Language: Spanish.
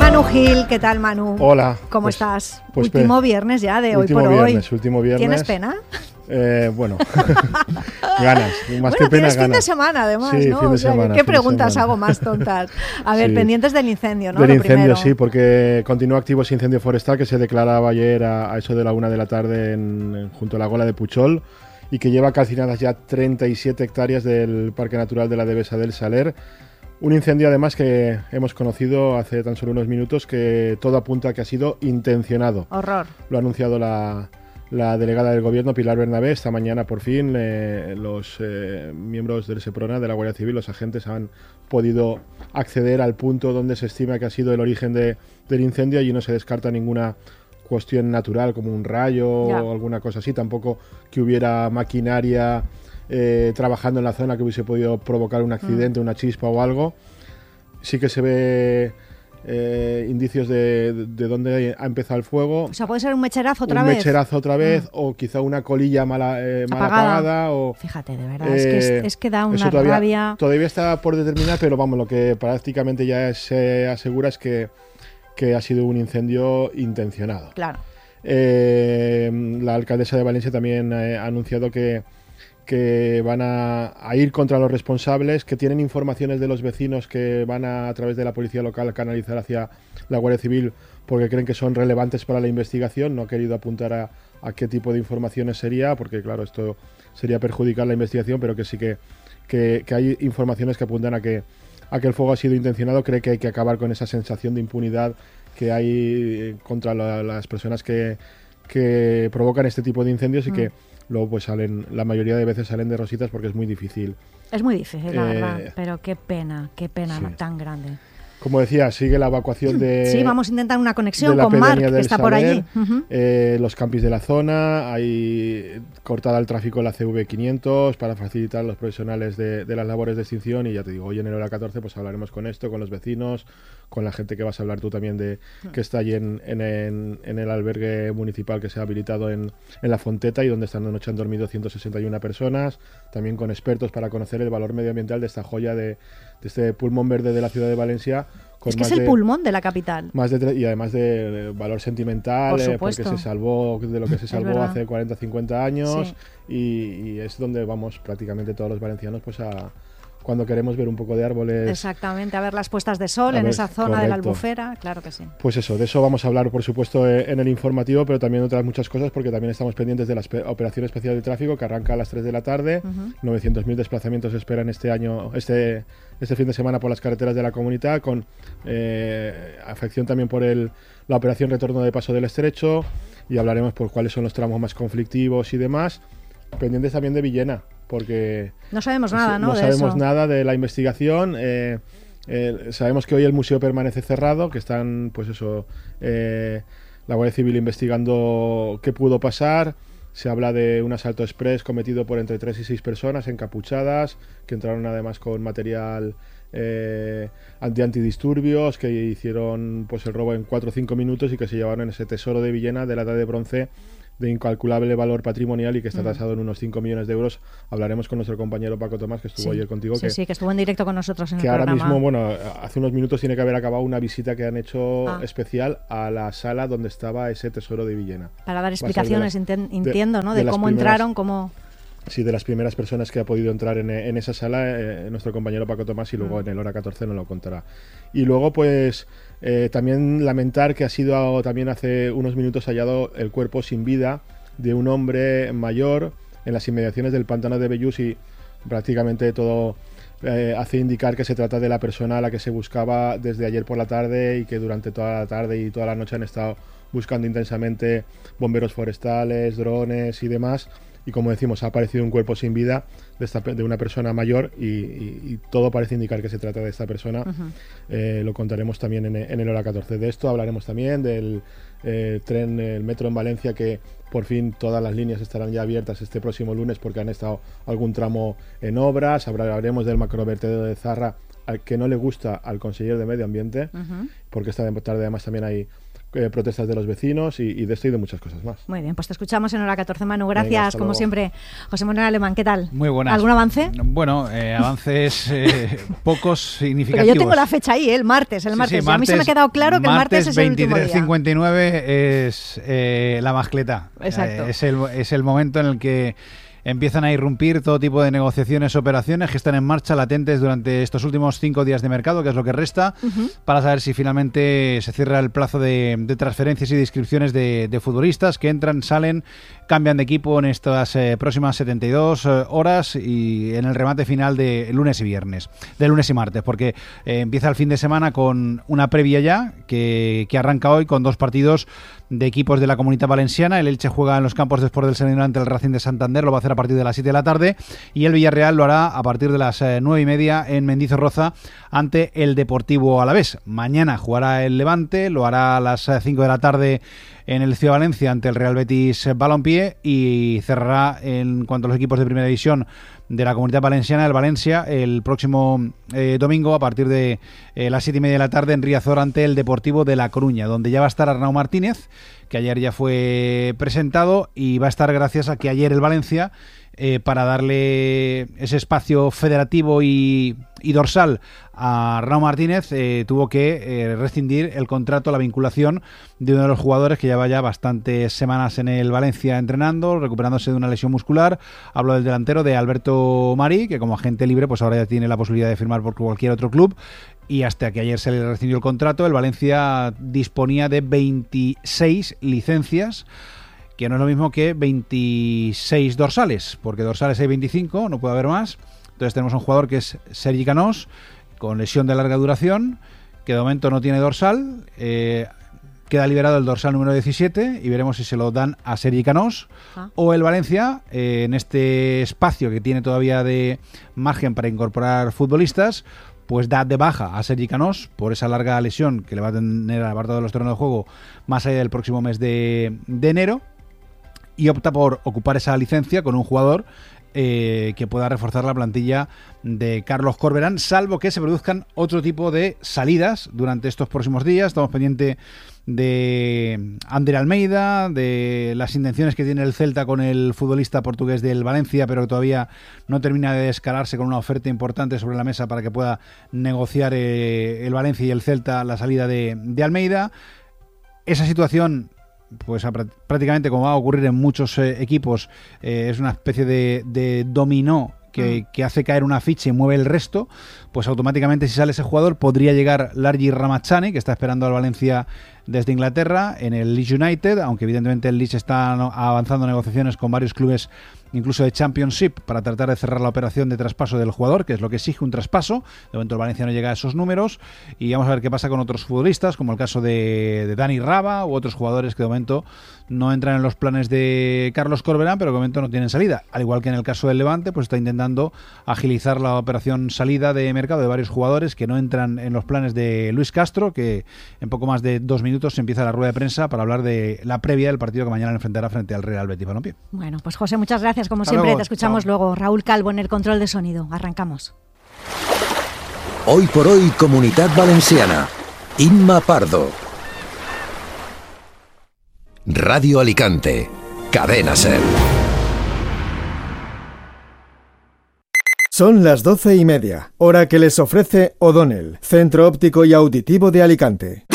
Manu Gil, ¿qué tal, Manu? Hola. ¿Cómo pues, estás? Pues último viernes ya de hoy por hoy. Último viernes. ¿Tienes pena? Bueno, ganas. Más bueno, que pena, tienes fin de ganas. semana, además, Sí, ¿no? fin de O sea, semana, ¿qué fin de preguntas semana. hago más tontas? A ver, Sí. pendientes del incendio, ¿no? Del Lo incendio, primero. sí, porque continúa activo ese incendio forestal que se declaraba ayer a eso de la 1 de la tarde junto a la Gola de Puchol y que lleva calcinadas ya 37 hectáreas del Parque Natural de la Devesa del Saler. Un incendio además que hemos conocido hace tan solo unos minutos que todo apunta a que ha sido intencionado. Horror. Lo ha anunciado la delegada del Gobierno, Pilar Bernabé. Esta mañana, por fin, los miembros del SEPRONA, de la Guardia Civil, los agentes han podido acceder al punto donde se estima que ha sido el origen del incendio. Allí no se descarta ninguna cuestión natural como un rayo o alguna cosa así. Tampoco que hubiera maquinaria trabajando en la zona que hubiese podido provocar un accidente, una chispa o algo. Sí que se ve indicios de dónde ha empezado el fuego. O sea, puede ser un mecherazo otra vez. Un mecherazo otra vez, o quizá una colilla mal apagada. O, fíjate, de verdad, es que da una rabia. Todavía está por determinar, pero vamos, lo que prácticamente ya se asegura es que ha sido un incendio intencionado. Claro. La alcaldesa de Valencia también ha anunciado que van a ir contra los responsables, que tienen informaciones de los vecinos que van a través de la policía local a canalizar hacia la Guardia Civil porque creen que son relevantes para la investigación. No ha querido apuntar a qué tipo de informaciones sería, porque claro, esto sería perjudicar la investigación, pero que sí que hay informaciones que apuntan a que el fuego ha sido intencionado. Cree que hay que acabar con esa sensación de impunidad que hay contra las personas que provocan este tipo de incendios y que luego pues la mayoría de veces salen de rositas porque es muy difícil. Es muy difícil, la verdad, pero qué pena sí. Tan grande. Como decía, sigue la evacuación de... Sí, vamos a intentar una conexión con Marc, que está por allí. Los campis de la zona, hay cortada el tráfico en la CV500 para facilitar a los profesionales de las labores de extinción. Y ya te digo, hoy en el hora 14 pues hablaremos con esto, con los vecinos, con la gente que vas a hablar tú también que está allí en el albergue municipal que se ha habilitado en La Fonteta y donde esta noche han dormido 161 personas. También con expertos para conocer el valor medioambiental de esta joya de este pulmón verde de la ciudad de Valencia. Es que es el pulmón de la capital. Y además de valor sentimental, porque se salvó de lo que se salvó hace 40 o 50 años, sí. y es donde vamos prácticamente todos los valencianos pues cuando queremos ver un poco de árboles. Exactamente, a ver las puestas de sol en esa zona de la Albufera, claro que sí. Pues eso, de eso vamos a hablar por supuesto en el informativo, pero también otras muchas cosas, porque también estamos pendientes de la Operación Especial de Tráfico que arranca a las 3 de la tarde. 900.000 desplazamientos se esperan este año, este fin de semana por las carreteras de la comunidad, con afección también por la Operación Retorno de Paso del Estrecho, y hablaremos por cuáles son los tramos más conflictivos y demás. Pendientes también de Villena, porque no sabemos nada, ¿no? No sabemos nada de la investigación. Sabemos que hoy el museo permanece cerrado, que están, pues eso, la Guardia Civil investigando qué pudo pasar. Se habla de un asalto express cometido por entre 3 y 6 personas encapuchadas, que entraron además con material antidisturbios, que hicieron pues el robo en 4 o 5 minutos y que se llevaron ese tesoro de Villena de la edad de bronce de incalculable valor patrimonial y que está tasado en unos 5 millones de euros. Hablaremos con nuestro compañero Paco Tomás, que estuvo ayer contigo. Sí, que estuvo en directo con nosotros en el programa. Que ahora mismo, bueno, hace unos minutos tiene que haber acabado una visita que han hecho especial a la sala donde estaba ese tesoro de Villena. Para dar explicaciones, entiendo, ¿no? De cómo entraron, cómo... Sí, de las primeras personas que ha podido entrar en esa sala, nuestro compañero Paco Tomás, y luego en el hora 14 nos lo contará. Y luego, pues, también lamentar que ha sido también hace unos minutos hallado el cuerpo sin vida de un hombre mayor en las inmediaciones del pantano de Bellús, y prácticamente todo hace indicar que se trata de la persona a la que se buscaba desde ayer por la tarde y que durante toda la tarde y toda la noche han estado buscando intensamente bomberos forestales, drones y demás. Y como decimos, ha aparecido un cuerpo sin vida de una persona mayor y todo parece indicar que se trata de esta persona. Lo contaremos también en el hora 14. De esto hablaremos también del tren, el metro en Valencia, que por fin todas las líneas estarán ya abiertas este próximo lunes porque han estado algún tramo en obras. Hablaremos del macrovertedero de Zarra, al que no le gusta al consejero de Medio Ambiente, porque esta tarde además también hay protestas de los vecinos y de esto y de muchas cosas más. Muy bien, pues te escuchamos en Hora 14, Manu. Gracias, como siempre. José Manuel Alemán, ¿qué tal? Muy buenas. ¿Algún avance? Bueno, avances pocos significativos. Pero yo tengo la fecha ahí, el martes. Sí, martes. A mí se me ha quedado claro que el martes es el último día. 23:59 es la mascleta. Exacto. Es el momento en el que empiezan a irrumpir todo tipo de negociaciones, operaciones que están en marcha, latentes durante estos últimos 5 días de mercado, que es lo que resta, para saber si finalmente se cierra el plazo de transferencias y de inscripciones de futbolistas que entran, salen, cambian de equipo en estas próximas 72 horas y en el remate final de lunes y martes, porque empieza el fin de semana con una previa ya que arranca hoy con 2 partidos de equipos de la Comunitat Valenciana. El Elche juega en los campos de Sport del Serenino ante el Racing de Santander, lo va a hacer a partir de las 7 de la tarde, y el Villarreal lo hará a partir de las 9:30 en Mendizorroza ante el Deportivo Alavés. Mañana jugará el Levante, lo hará a las 5 de la tarde en el Ciudad Valencia ante el Real Betis Balompié, y cerrará en cuanto a los equipos de primera división de la Comunitat Valenciana, el Valencia, el próximo domingo a partir de las 7:30 de la tarde en Riazor ante el Deportivo de La Coruña, donde ya va a estar Arnau Martínez, que ayer ya fue presentado, y va a estar gracias a que ayer el Valencia, para darle ese espacio federativo y dorsal a Arnau Martínez, tuvo que rescindir el contrato, la vinculación de uno de los jugadores que lleva ya bastantes semanas en el Valencia entrenando, recuperándose de una lesión muscular. Hablo del delantero de Alberto Marí, que como agente libre pues ahora ya tiene la posibilidad de firmar por cualquier otro club, y hasta que ayer se le rescindió el contrato, el Valencia disponía de 26 licencias, que no es lo mismo que 26 dorsales, porque dorsales hay 25, no puede haber más. Entonces tenemos un jugador que es Sergi Canós, con lesión de larga duración, que de momento no tiene dorsal, queda liberado el dorsal número 17 y veremos si se lo dan a Sergi Canós o el Valencia, en este espacio que tiene todavía de margen para incorporar futbolistas, pues da de baja a Sergi Canós por esa larga lesión que le va a tener apartado de los terrenos de juego más allá del próximo mes de enero, y opta por ocupar esa licencia con un jugador que pueda reforzar la plantilla de Carlos Corberán, salvo que se produzcan otro tipo de salidas durante estos próximos días. Estamos pendientes de Ander Almeida, de las intenciones que tiene el Celta con el futbolista portugués del Valencia, pero que todavía no termina de descararse con una oferta importante sobre la mesa para que pueda negociar el Valencia y el Celta la salida de Almeida. Esa situación, pues prácticamente como va a ocurrir en muchos equipos, es una especie de dominó que hace caer una ficha y mueve el resto. Pues automáticamente, si sale ese jugador, podría llegar Largi Ramazani, que está esperando al Valencia desde Inglaterra en el Leeds United, aunque evidentemente el Leeds está avanzando negociaciones con varios clubes, incluso de Championship, para tratar de cerrar la operación de traspaso del jugador, que es lo que exige un traspaso. De momento el Valencia no llega a esos números, y vamos a ver qué pasa con otros futbolistas, como el caso de Dani Raba u otros jugadores que de momento no entran en los planes de Carlos Corberán, pero que de momento no tienen salida. Al igual que en el caso del Levante, pues está intentando agilizar la operación salida de mercado de varios jugadores que no entran en los planes de Luis Castro, que en poco más de 2 minutos se empieza la rueda de prensa para hablar de la previa del partido que mañana enfrentará frente al Real Betis Balompié. Bueno, pues José, muchas gracias. Como siempre, te escuchamos luego. Raúl Calvo en el control de sonido. Arrancamos. Hoy por hoy, Comunitat Valenciana. Inma Pardo. Radio Alicante. Cadena SER. Son las 12:30, hora que les ofrece O'Donnell, Centro Óptico y Auditivo de Alicante.